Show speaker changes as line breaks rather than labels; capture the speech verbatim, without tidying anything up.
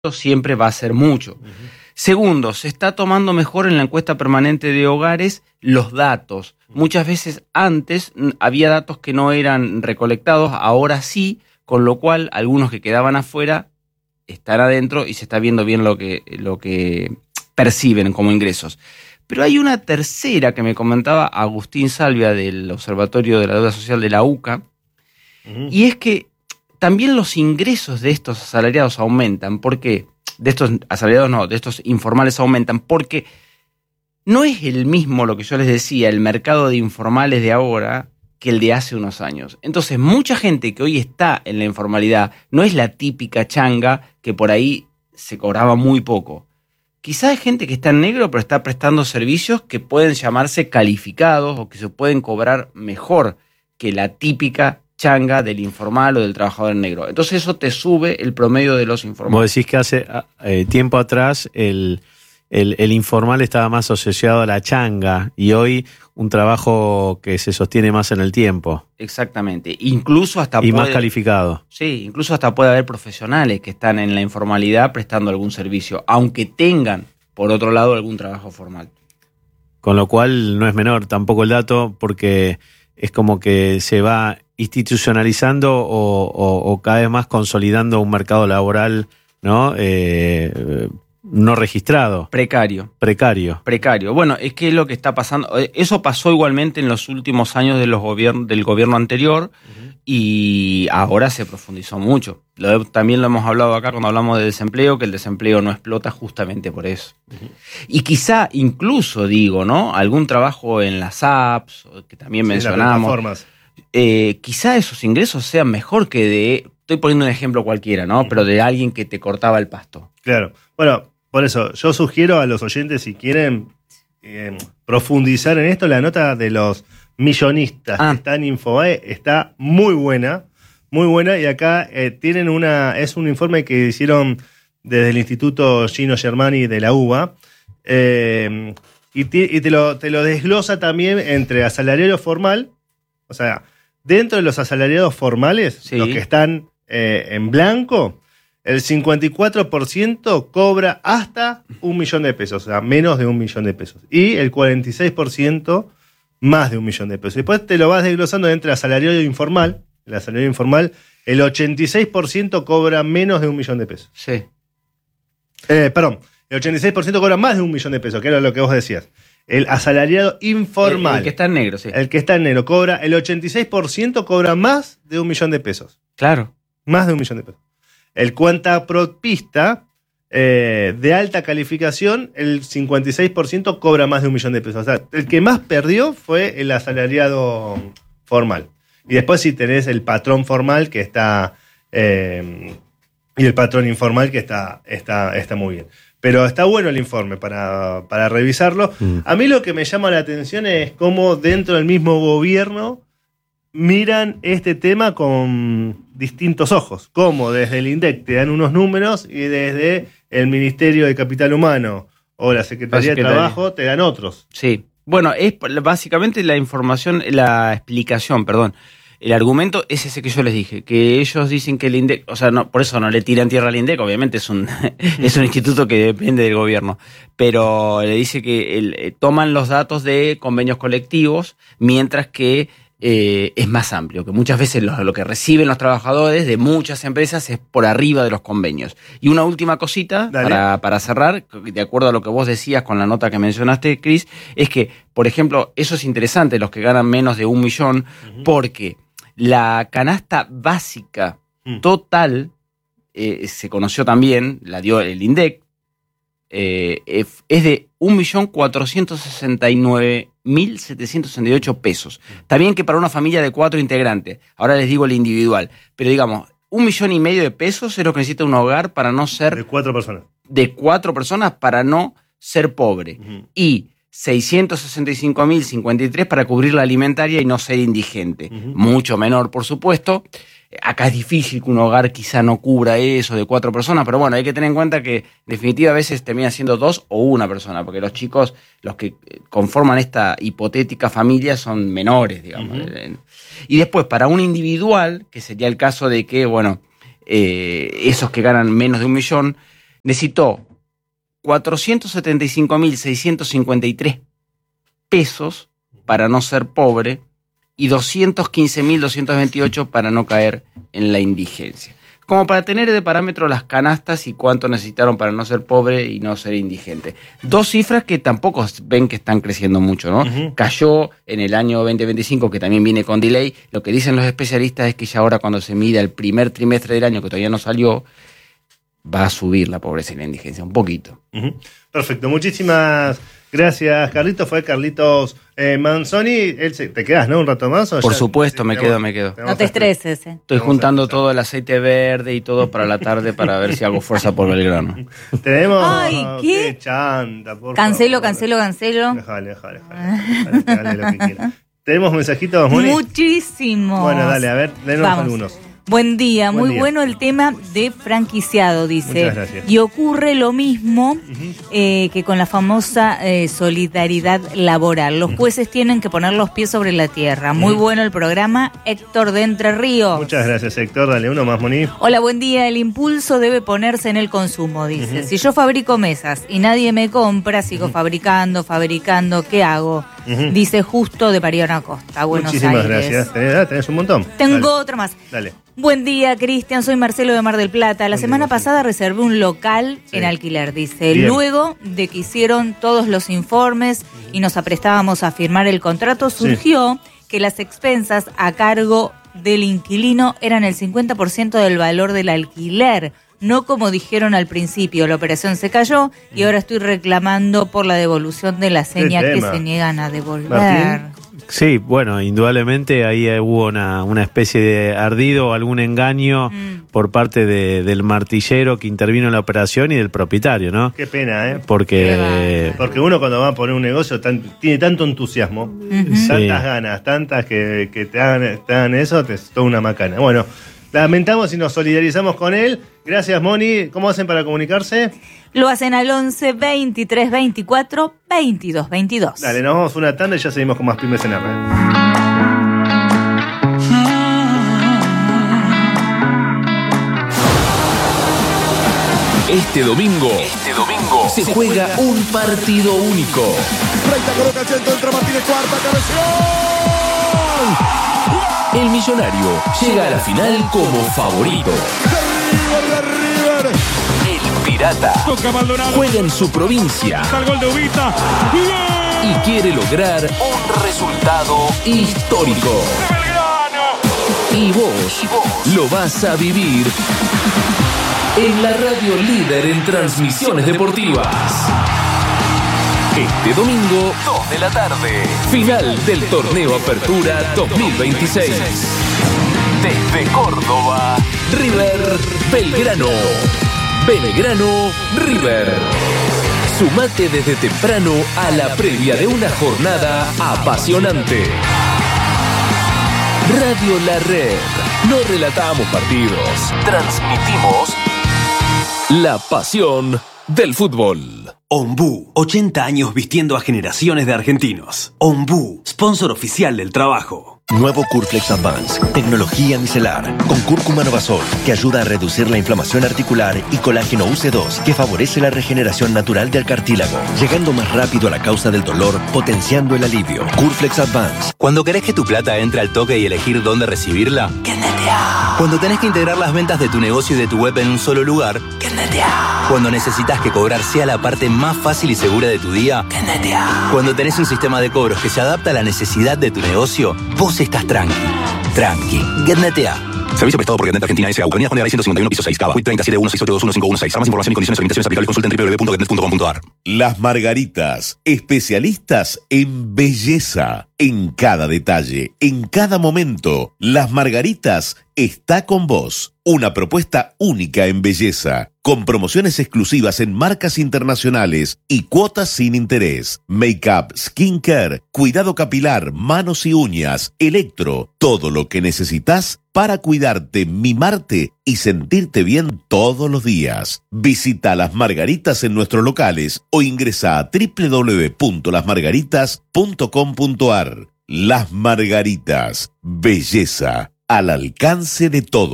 siempre va a ser mucho. Uh-huh. Segundo, se está tomando mejor en la encuesta permanente de hogares los datos. Uh-huh. Muchas veces antes había datos que no eran recolectados, ahora sí, con lo cual algunos que quedaban afuera están adentro y se está viendo bien lo que, lo que perciben como ingresos. Pero hay una tercera que me comentaba Agustín Salvia del Observatorio de la Deuda Social de la U C A, uh-huh. y es que también los ingresos de estos asalariados aumentan. ¿Por qué? De estos asalariados no, de estos informales aumentan, porque no es el mismo, lo que yo les decía, el mercado de informales de ahora que el de hace unos años. Entonces, mucha gente que hoy está en la informalidad no es la típica changa que por ahí se cobraba muy poco. Quizás hay gente que está en negro, pero está prestando servicios que pueden llamarse calificados o que se pueden cobrar mejor que la típica changa del informal o del trabajador en negro. Entonces eso te sube el promedio de los informales.
Vos decís que hace eh, tiempo atrás el, el, el informal estaba más asociado a la changa y hoy un trabajo que se sostiene más en el tiempo.
Exactamente. Incluso hasta
y
puede,
más calificado.
Sí, incluso hasta puede haber profesionales que están en la informalidad prestando algún servicio, aunque tengan, por otro lado, algún trabajo formal.
Con lo cual no es menor tampoco el dato, porque es como que se va institucionalizando o, o, o cada vez más consolidando un mercado laboral, ¿no? Eh, no registrado.
Precario.
Precario.
Precario. Bueno, es que es lo que está pasando. Eso pasó igualmente en los últimos años de los gobiernos, del gobierno anterior, uh-huh. y ahora se profundizó mucho. Lo, también lo hemos hablado acá cuando hablamos de desempleo, que el desempleo no explota justamente por eso. Uh-huh. Y quizá incluso, digo, ¿no? Algún trabajo en las apps, que también sí, mencionamos.
Las plataformas.
Eh, quizá esos ingresos sean mejor que de, estoy poniendo un ejemplo cualquiera, ¿no? Uh-huh. Pero de alguien que te cortaba el pasto.
Claro. Bueno, por eso yo sugiero a los oyentes, si quieren eh, profundizar en esto, la nota de los millonistas ah. que está en Infobae está muy buena, muy buena, y acá eh, tienen una, es un informe que hicieron desde el Instituto Gino Germani de la U B A, eh, y, te, y te, lo, te lo desglosa también entre asalariado formal, o sea, dentro de los asalariados formales, sí. los que están eh, en blanco, el cincuenta y cuatro por ciento cobra hasta un millón de pesos, o sea, menos de un millón de pesos. Y el cuarenta y seis por ciento más de un millón de pesos. Después te lo vas desglosando entre asalariado informal. El asalariado informal, el ochenta y seis por ciento cobra menos de un millón de pesos.
Sí.
Eh, perdón, el ochenta y seis por ciento cobra más de un millón de pesos, que era lo que vos decías. El asalariado informal.
El, el que está en negro, sí.
El que está en negro cobra, el ochenta y seis por ciento cobra más de un millón de pesos.
Claro.
Más de un millón de pesos. El cuentapropista eh, de alta calificación, el cincuenta y seis por ciento cobra más de un millón de pesos. O sea, el que más perdió fue el asalariado formal. Y después si tenés el patrón formal que está eh, y el patrón informal que está, está, está muy bien. Pero está bueno el informe para, para revisarlo. Mm. A mí lo que me llama la atención es cómo dentro del mismo gobierno miran este tema con distintos ojos. Como desde el INDEC te dan unos números y desde el Ministerio de Capital Humano o la Secretaría de Trabajo te dan otros.
Sí. Bueno, es básicamente la información, la explicación, perdón. El argumento es ese que yo les dije, que ellos dicen que el INDEC, o sea, no, por eso no le tiran tierra al INDEC, obviamente es un es un instituto que depende del gobierno, pero le dice que el, eh, toman los datos de convenios colectivos, mientras que eh, es más amplio, que muchas veces lo, lo que reciben los trabajadores de muchas empresas es por arriba de los convenios. Y una última cosita, para, para cerrar, de acuerdo a lo que vos decías con la nota que mencionaste, Cris, es que, por ejemplo, eso es interesante, los que ganan menos de un millón, uh-huh. porque la canasta básica total, eh, se conoció también, la dio el INDEC, eh, es de un millón cuatrocientos sesenta y nueve mil setecientos sesenta y ocho pesos. También que para una familia de cuatro integrantes, ahora les digo el individual, pero digamos, un millón y medio de pesos es lo que necesita un hogar para no ser...
De cuatro personas.
De cuatro personas para no ser pobre. Uh-huh. Y seiscientos sesenta y cinco mil cincuenta y tres para cubrir la alimentaria y no ser indigente. Uh-huh. Mucho menor, por supuesto. Acá es difícil que un hogar quizá no cubra eso de cuatro personas, pero bueno, hay que tener en cuenta que en definitiva a veces termina siendo dos o una persona, porque los chicos, los que conforman esta hipotética familia son menores, digamos. Uh-huh. Y después, para un individual, que sería el caso de que, bueno, eh, esos que ganan menos de un millón, necesitó cuatrocientos setenta y cinco mil seiscientos cincuenta y tres pesos para no ser pobre y doscientos quince mil doscientos veintiocho para no caer en la indigencia. Como para tener de parámetro las canastas y cuánto necesitaron para no ser pobre y no ser indigente. Dos cifras que tampoco ven que están creciendo mucho, ¿no? Uh-huh. Cayó en el año veinte veinticinco, que también viene con delay. Lo que dicen los especialistas es que ya ahora cuando se mida el primer trimestre del año, que todavía no salió, va a subir la pobreza y la indigencia, un poquito.
Uh-huh. Perfecto, muchísimas gracias, Carlitos. Fue Carlitos eh, Manzoni. Él se, ¿Te quedas, no? ¿Un rato más? ¿O
Por
ya,
supuesto,
sí,
me quedo, me quedo.
No te estreses. Eh.
Estoy juntando todo el aceite verde y todo para la tarde para ver si hago fuerza por Belgrano.
Tenemos...
Ay, ¿qué?
qué chanta, por
cancelo,
favor.
cancelo, cancelo.
Déjale, déjale, déjale. Dale lo que quieras. ¿Tenemos mensajitos, Moni?
Muchísimos.
Bueno, dale, a ver, denos
Vamos.
algunos.
Buen día,
Buen
muy
día.
bueno el tema de franquiciado, dice.
Muchas gracias.
Y ocurre lo mismo
Uh-huh.
eh, que con la famosa eh, solidaridad laboral. Los jueces tienen que poner los pies sobre la tierra. Muy
Uh-huh.
bueno el programa, Héctor de Entre Ríos.
Muchas gracias, Héctor. Dale uno más, Moni.
Hola, buen día. El impulso debe ponerse en el consumo, dice.
Uh-huh.
Si yo fabrico mesas y nadie me compra, sigo
Uh-huh.
fabricando, fabricando, ¿qué hago?
Uh-huh.
Dice Justo de Mariana Costa, Buenos
Muchísimas
Aires.
gracias. ¿Tenés, ah, tenés un montón?
Tengo
Dale.
otra más.
Dale.
Buen día, Cristian. Soy Marcelo de Mar del Plata. La
Buen
semana
día,
pasada reservé un local
Sí.
en alquiler, dice.
Bien.
Luego de que hicieron todos los informes y nos aprestábamos a firmar el contrato, surgió que las expensas a cargo del inquilino eran el cincuenta por ciento del valor del alquiler. No como dijeron al principio, la operación se cayó y ahora estoy reclamando por la devolución de la seña que
tema?
se niegan a devolver.
Martín.
Sí, bueno, indudablemente ahí hubo una, una especie de ardido, algún engaño
Mm.
por parte de, del martillero que intervino en la operación y del propietario, ¿no?
Qué pena, ¿eh?
Porque...
Porque uno cuando va a poner un negocio tan- tiene tanto entusiasmo,
Ujú.
Sí.
tantas ganas, tantas que, que te, hagan, te hagan eso, te es toda una macana. Bueno, lamentamos y nos solidarizamos con él. Gracias, Moni. ¿Cómo hacen para comunicarse?
Lo hacen al once, veintitrés, veinticuatro, veintidós, veintidós.
Dale, nos vamos a una tanda y ya seguimos con más Pymes en la Red.
Este domingo, este domingo se juega un partido único.
treinta coloca el centro, entra Martínez, cuarta, cabeción.
El Millonario llega a la final como favorito.
River, de River.
El Pirata
Toca Maldonado.
juega en su provincia
Está el gol de Ubita. ¡Gol!
y quiere lograr un resultado histórico.
Belgrano.
Y vos, lo vas a vivir en la radio líder en transmisiones deportivas. Este domingo, dos de la tarde, final del torneo Apertura dos mil veintiséis. Desde Córdoba, River Belgrano. Belgrano River. Sumate desde temprano a la previa de una jornada apasionante. Radio La Red. No relatamos partidos, transmitimos la pasión del fútbol.
Ombú, ochenta años vistiendo a generaciones de argentinos. Ombú, sponsor oficial del trabajo.
Nuevo Curflex Advance, tecnología micelar, con cúrcuma novasol, que ayuda a reducir la inflamación articular, y colágeno U C dos, que favorece la regeneración natural del cartílago, llegando más rápido a la causa del dolor, potenciando el alivio. Curflex Advance.
Cuando querés que tu plata entre al toque y elegir dónde recibirla,
¡Netea!
cuando tenés que integrar las ventas de tu negocio y de tu web en un solo lugar,
¡Netea!
cuando necesitas que cobrar sea la parte más fácil y segura de tu día,
¡Netea!
cuando tenés un sistema de cobros que se adapta a la necesidad de tu negocio, vos estás tranqui. Tranqui. GetNetea. Servicio prestado por GetNet Argentina S A. Avenida Juan de Garay ciento cincuenta y uno, piso seis, Cava. Wii treinta, siete uno seis ocho dos uno cinco uno seis. Para más información y condiciones e limitaciones aplicables, consulta en doble u doble u doble u punto getnet punto com punto a r.
Las Margaritas, especialistas en belleza, en cada detalle, en cada momento. Las Margaritas está con vos. Una propuesta única en belleza, con promociones exclusivas en marcas internacionales y cuotas sin interés. Make-up, skincare, cuidado capilar, manos y uñas, electro, todo lo que necesitas para cuidarte, mimarte y sentirte bien todos los días. Visita Las Margaritas en nuestros locales o ingresa a doble u doble u doble u punto las margaritas punto com punto a r. Las Margaritas, belleza al alcance de todos.